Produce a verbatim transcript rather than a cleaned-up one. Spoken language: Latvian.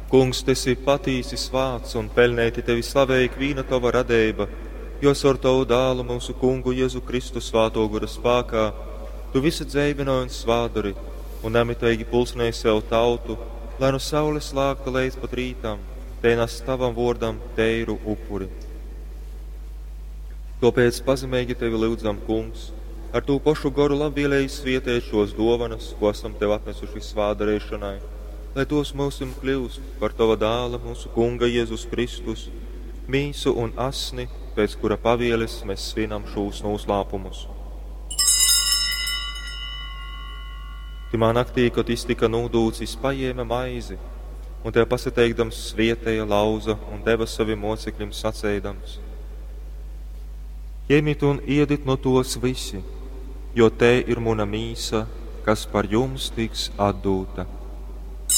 Kungs, tas ir patīsis vārds un pelnēti tevi slavēja vīna tava radeiba, jo ar tavu dālu mūsu kungu Jēzu Kristu svāto gura spākā, tu visu dzēvinoji un svādari, un nemitēji pulsnēji sev tautu, lai no saules lākta līdz pat rītam, tēnas tavam vordam teiru upuri. Tāpēc pazemīgi tevi lūdzam, Kungs, ar tū pašu garu labvēlēji svietēt šos dovanas, ko esam tev atnesuši svādarēšanai, lai tos mūsim kļūst par tava dāla, mūsu kunga Jēzus Kristus, mīsu un asni, pēc kura pavieles mēs svinam šūs noslēpumus. Timā naktī, kad iztika nūdūcis, paņēma maizi, un tev pasateikdams svietēja lauza un deva saviem mocekļiem sacēdams: Ņemiet un iediet no tos visi, jo te ir mana mīsa, kas par jums tiks atdūta.